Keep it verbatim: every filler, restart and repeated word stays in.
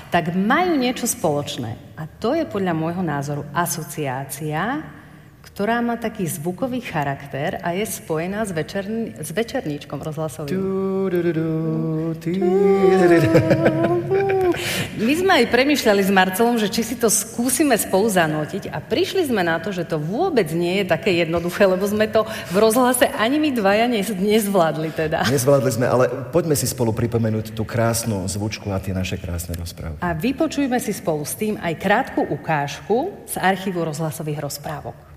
tak majú niečo spoločné. A to je podľa môjho názoru asociácia, ktorá má taký zvukový charakter a je spojená s, večerni- s večerníčkom rozhlasovým. My sme aj premýšľali s Marcelom, že či si to skúsime spolu zanútiť a prišli sme na to, že to vôbec nie je také jednoduché, lebo sme to v rozhlase ani my dvaja nezvládli teda. Nezvládli sme, ale poďme si spolu pripomenúť tú krásnu zvučku a tie naše krásne rozprávky. A vypočujme si spolu s tým aj krátku ukážku z archívu rozhlasových rozprávok.